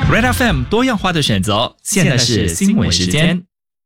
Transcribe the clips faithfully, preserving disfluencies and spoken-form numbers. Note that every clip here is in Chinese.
Red F M 多样化的选择，现在是新闻时间。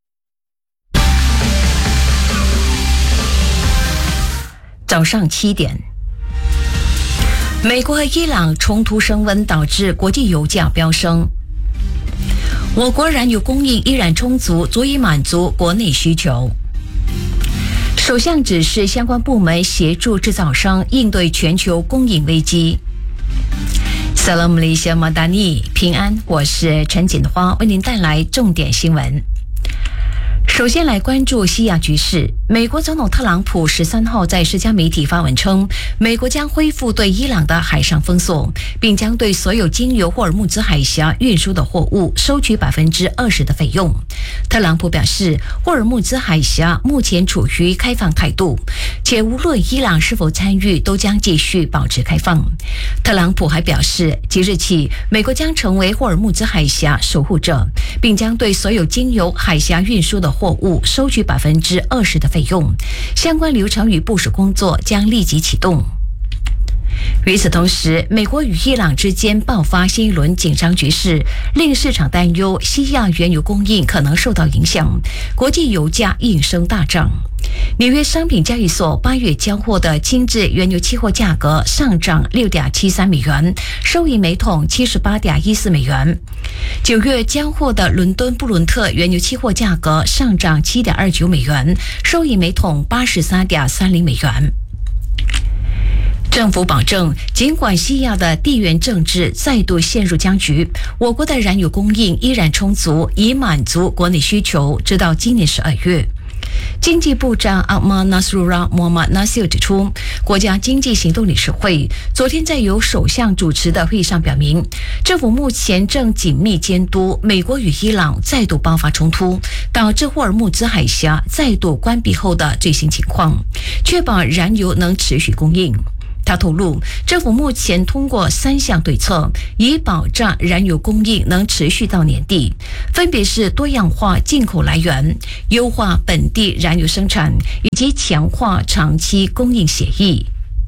早上七点，美国和伊朗冲突升温，导致国际油价飙升。我国燃油供应依然充足，足以满足国内需求。首相指示相关部门协助制造商应对全球供应危机。Salam Malaysia Madani， 平安，我是陈锦花，为您带来重点新闻。首先来关注西亚局势。美国总统特朗普十三号在社交媒体发文称，美国将恢复对伊朗的海上封锁，并将对所有经由霍尔木兹海峡运输的货物收取百分之二十的费用。特朗普表示，霍尔木兹海峡目前处于开放态度，且无论伊朗是否参与，都将继续保持开放。特朗普还表示，即日起，美国将成为霍尔木兹海峡守护者，并将对所有经由海峡运输的货物收取百分之二十的费用，相关流程与部署工作将立即启动。与此同时，美国与伊朗之间爆发新一轮紧张局势，令市场担忧西亚原油供应可能受到影响，国际油价应声大涨。纽约商品交易所八月交货的轻质原油期货价格上涨 六点七三美元，收于每桶 七十八点一四美元。九月交货的伦敦布伦特原油期货价格上涨 七点二九美元，收于每桶 八十三点三零美元。政府保证，尽管西亚的地缘政治再度陷入僵局，我国的燃油供应依然充足，以满足国内需求，直到今年十二月。经济部长阿马纳苏拉莫马纳西尔指出，国家经济行动理事会昨天在由首相主持的会议上表明，政府目前正紧密监督美国与伊朗再度爆发冲突，导致霍尔木兹海峡再度关闭后的最新情况，确保燃油能持续供应。他透露，政府目前通过三项对策，以保障燃油供应能持续到年底，分别是多样化进口来源、优化本地燃油生产以及强化长期供应协议。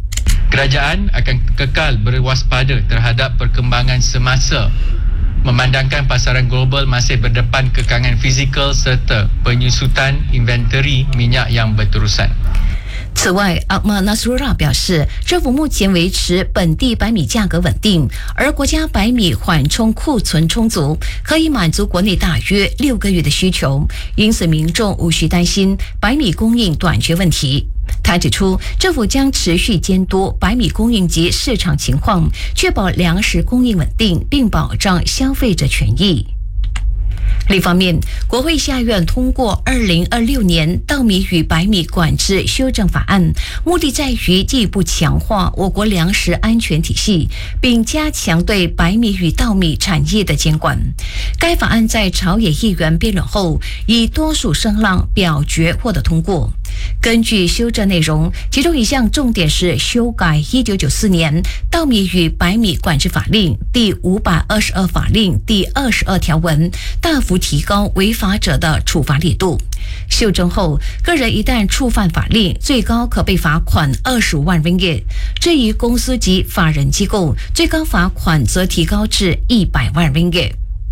Kerajaan akan kekal berwaspada terhadap perkembangan semasa, memandangkan pasaran global masih berdepan kekangan fizikal serta penyusutan inventory minyak yang berterusan。 此外，阿马纳苏拉表示，政府目前维持本地白米价格稳定，而国家白米缓冲库存充足，可以满足国内大约六个月的需求，因此民众无需担心白米供应短缺问题。他指出，政府将持续监督白米供应及市场情况，确保粮食供应稳定，并保障消费者权益。另一方面，国会下院通过二零二六年稻米与白米管制修正法案，目的在于进一步强化我国粮食安全体系，并加强对白米与稻米产业的监管。该法案在朝野议员辩论后，以多数声浪表决获得通过。根据修正内容，其中一项重点是修改一九九四年稻米与白米管制法令第五百二十二法令第二十二条文，大幅提高违法者的处罚力度。修正后，个人一旦触犯法令，最高可被罚款二十五万 ringgit； 至于公司及法人机构，最高罚款则提高至一百万 ringgit。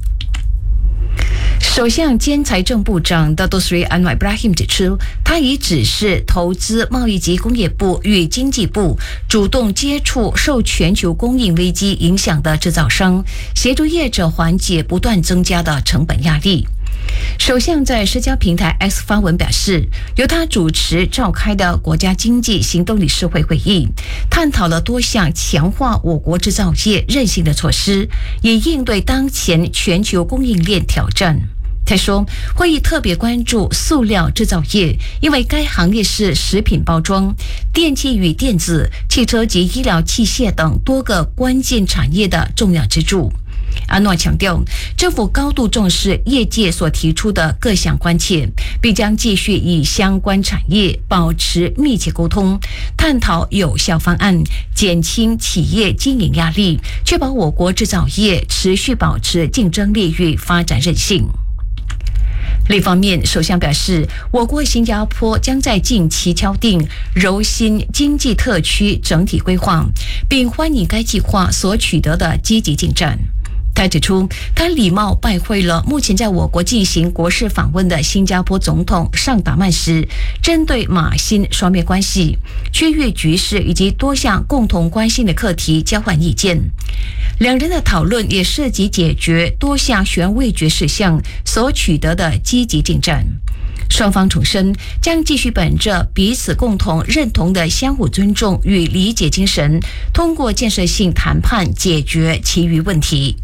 首相兼财政部长 Dato Seri Anwar Ibrahim 指出，他已指示投资、贸易及工业部与经济部主动接触受全球供应危机影响的制造商，协助业者缓解不断增加的成本压力。首相在社交平台 X 发文表示，由他主持召开的国家经济行动理事会会议，探讨了多项强化我国制造业韧性的措施，以应对当前全球供应链挑战。他说，会议特别关注塑料制造业，因为该行业是食品包装、电器与电子、汽车及医疗器械等多个关键产业的重要支柱。阿诺强调，政府高度重视业界所提出的各项关切，并将继续与相关产业保持密切沟通，探讨有效方案，减轻企业经营压力，确保我国制造业持续保持竞争力与发展韧性。另一方面，首相表示，我国新加坡将在近期敲定柔新经济特区整体规划，并欢迎该计划所取得的积极进展。他他指出，他礼貌拜会了目前在我国进行国事访问的新加坡总统尚达曼时，针对马新双边关系、区域局势以及多项共同关心的课题交换意见。两人的讨论也涉及解决多项悬未决事项所取得的积极进展。双方重申将继续本着彼此共同认同的相互尊重与理解精神，通过建设性谈判解决其余问题。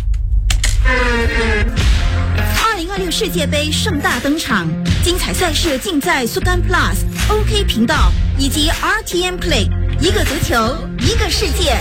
二零二六世界杯盛大登场，精彩赛事尽在苏干 Plus、O K 频道以及 R T M Play， 一个足球，一个世界。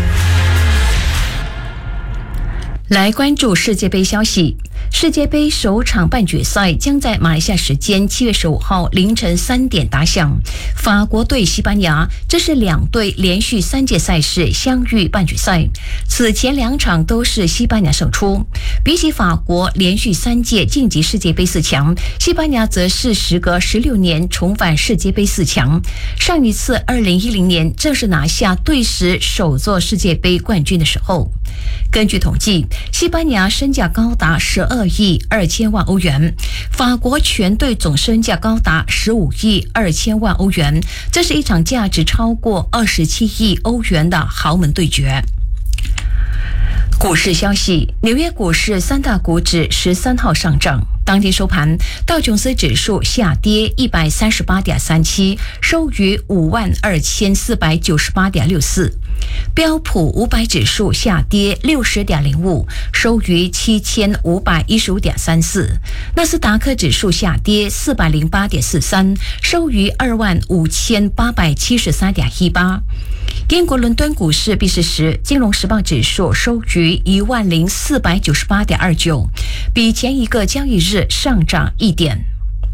来关注世界杯消息。世界杯首场半决赛将在马来西亚时间七月十五号凌晨三点打响，法国对西班牙，这是两队连续三届赛事相遇半决赛。此前两场都是西班牙胜出。比起法国连续三届晋级世界杯四强，西班牙则是时隔十六年重返世界杯四强。上一次二零一零年正是拿下队史首座世界杯冠军的时候。根据统计，西班牙身价高达十二亿二千万欧元，法国全队总身价高达十五亿二千万欧元，这是一场价值超过二十七亿欧元的豪门对决。股市消息，纽约股市三大股指十三号上涨，当天收盘，道琼斯指数下跌一百三十八点三七，收于五万二千四百九十八点六四。标普五百指数下跌六十点零五，收于七千五百一十五点三四。纳斯达克指数下跌四百零八点四三，收于二万五千八百七十三点一八。英国伦敦股市闭市时，金融时报指数收于一万零四百九十八点二九，比前一个交易日上涨一点。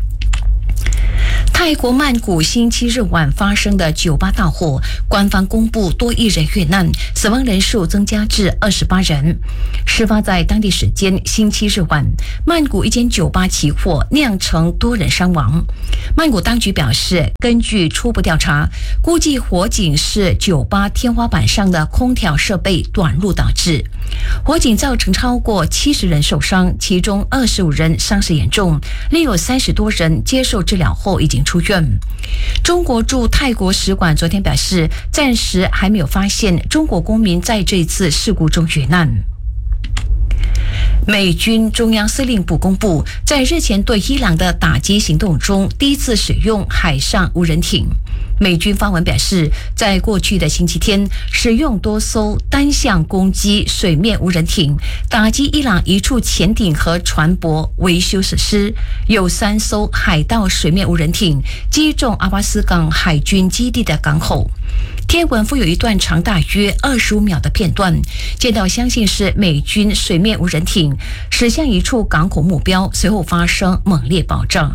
泰国曼谷星期日晚发生的酒吧大火，官方公布多一人遇难，死亡人数增加至二十八人。事发在当地时间星期日晚，曼谷一间酒吧起火，酿成多人伤亡。曼谷当局表示，根据初步调查，估计火警是酒吧天花板上的空调设备短路导致。火警造成超过七十人受伤，其中二十五人伤势严重，另有三十多人接受治疗后已经出院。中国驻泰国使馆昨天表示，暂时还没有发现中国公民在这次事故中遇难。美军中央司令部公布，在日前对伊朗的打击行动中，第一次使用海上无人艇。美军发文表示，在过去的星期天，使用多艘单向攻击水面无人艇打击伊朗一处潜艇和船舶维修设施，有三艘海盗水面无人艇击中阿巴斯港海军基地的港口。贴文附有一段长大约二十五秒的片段，见到相信是美军水面无人艇驶向一处港口目标，随后发生猛烈爆炸。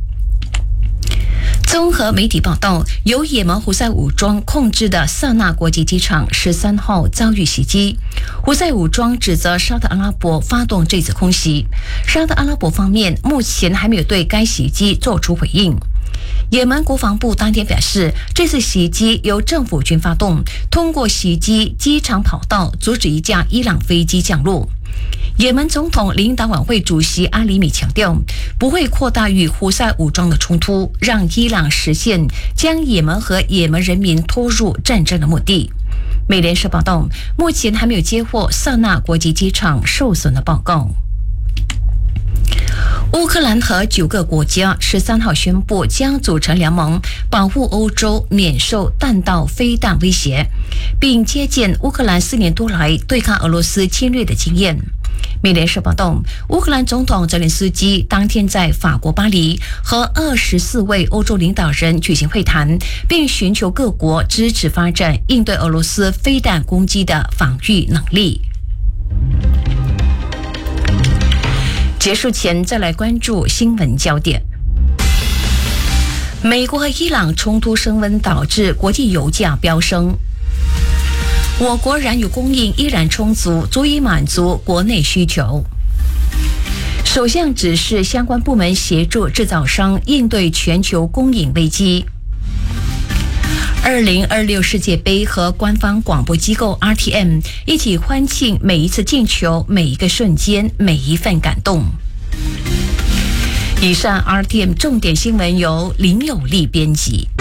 综合媒体报道，由也门胡塞武装控制的萨那国际机场十三号遭遇袭击。胡塞武装指责沙特阿拉伯发动这次空袭，沙特阿拉伯方面目前还没有对该袭击做出回应。也门国防部当天表示，这次袭击由政府军发动，通过袭击机场跑道阻止一架伊朗飞机降落。也门总统领导晚会主席阿里米强调，不会扩大与胡塞武装的冲突，让伊朗实现将也门和也门人民拖入战争的目的。美联社报道，目前还没有接获萨那国际机场受损的报告。乌克兰和九个国家十三号宣布将组成联盟，保护欧洲免受弹道飞弹威胁，并借鉴乌克兰四年多来对抗俄罗斯侵略的经验。美联社报道，乌克兰总统泽连斯基当天在法国巴黎和二十四位欧洲领导人举行会谈，并寻求各国支持发展应对俄罗斯飞弹攻击的防御能力。结束前再来关注新闻焦点。美国和伊朗冲突升温，导致国际油价飙升。我国燃油供应依然充足，足以满足国内需求。首相指示相关部门协助制造商应对全球供应危机。 二零二六世界杯和官方广播机构 R T M 一起欢庆每一次进球、每一个瞬间、每一份感动。以上 R T M 重点新闻由林有利编辑。